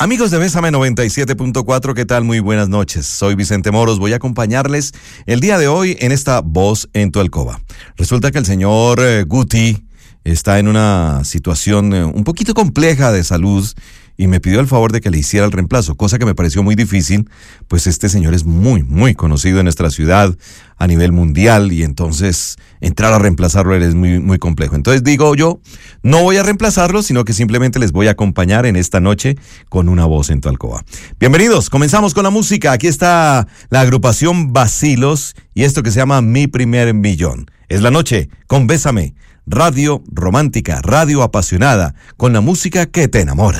Amigos de Bésame 97.4, ¿qué tal? Muy buenas noches. Soy Vicente Moros. Voy a acompañarles el día de hoy en esta Voz en tu Alcoba. Resulta que el señor Guti está en una situación un poquito compleja de salud y me pidió el favor de que le hiciera el reemplazo, cosa que me pareció muy difícil, pues este señor es muy conocido en nuestra ciudad a nivel mundial y entonces entrar a reemplazarlo es muy complejo. Entonces digo yo, no voy a reemplazarlo, sino que simplemente les voy a acompañar en esta noche con una voz en tu alcoba. Bienvenidos, comenzamos con la música. Aquí está la agrupación Bacilos y esto que se llama Mi Primer Millón. Es la noche con Bésame, radio romántica, radio apasionada, con la música que te enamora.